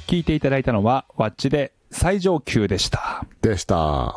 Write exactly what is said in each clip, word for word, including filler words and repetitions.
聞いていただいたのはワッチで最上級でしたでした。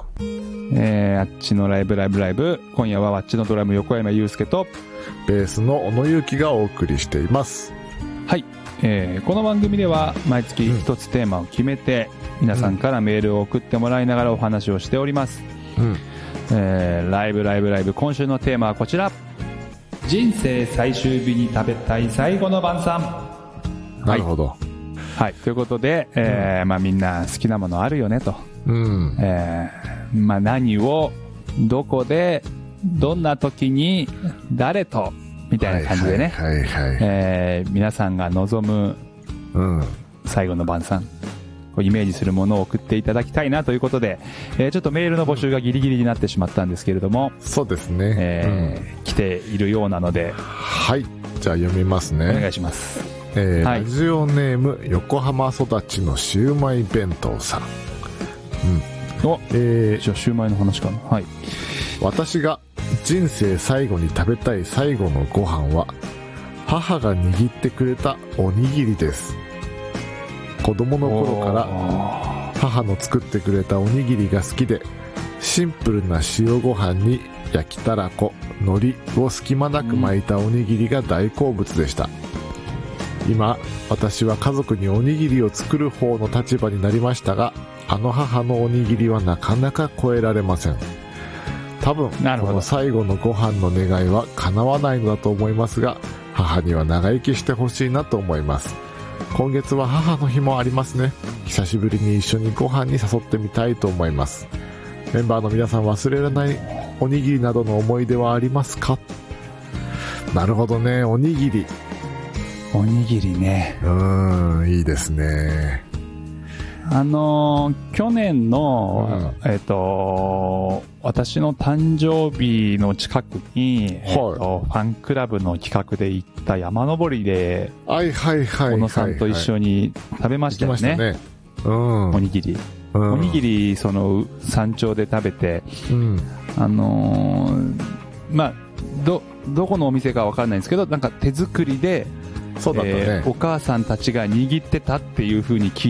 えー、あっちのライブライブライブ、今夜はワッチのドラム横山祐介とベースの小野裕樹がお送りしています。 はい、えー、この番組では毎月一つテーマを決めて、うん、皆さんからメールを送ってもらいながらお話をしております、うんえー、ライブライブライブ、今週のテーマはこちら、人生最終日に食べたい最後の晩餐。 なるほど、 はいはい、ということで、えーうんまあ、みんな好きなものあるよねと、うんえーまあ、何をどこでどんな時に誰とみたいな感じでね、はいはいはいはいえー、皆さんが望む最後の晩餐、こうイメージするものを送っていただきたいなということで、えー、ちょっとメールの募集がギリギリになってしまったんですけれども、 そうですね、 えーうん、来ているようなので、 はい、じゃあ読みますね。 お願いします。 えーはい、ラジオネーム横浜育ちのシウマイ弁当さん、 うんおえー、じゃあシウマイの話かな。はい、 私が人生最後に食べたい最後のご飯は母が握ってくれたおにぎりです。子供の頃から母の作ってくれたおにぎりが好きで、シンプルな塩ご飯に焼きたらこ、海苔を隙間なく巻いたおにぎりが大好物でした。今私は家族におにぎりを作る方の立場になりましたが、あの母のおにぎりはなかなか超えられません。多分この最後のご飯の願いは叶わないのだと思いますが、母には長生きしてほしいなと思います。今月は母の日もありますね。久しぶりに一緒にご飯に誘ってみたいと思います。メンバーの皆さん、忘れられないおにぎりなどの思い出はありますか？なるほどね、おにぎりおにぎりね。 うーん、いいですね。 あのー、去年の、うん、えっ、ー、と私の誕生日の近くに、はいえー、とファンクラブの企画で行った山登りで、 はいはいはい、 小野さんと一緒に食べましたよね。行きましたね。うん、おにぎり、うん、おにぎりその山頂で食べて、うん、あのー、まあどどこのお店かわからないんですけど、なんか手作りで。そうだったね、えー、お母さんたちが握ってたっていう風に聞い